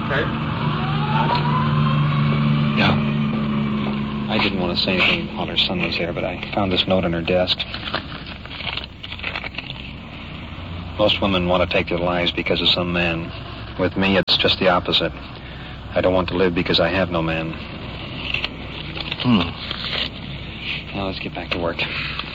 okay? Yeah. I didn't want to say anything while her son was there, but I found this note on her desk. Most women want to take their lives because of some man. With me, it's just the opposite. I don't want to live because I have no man. Now let's get back to work.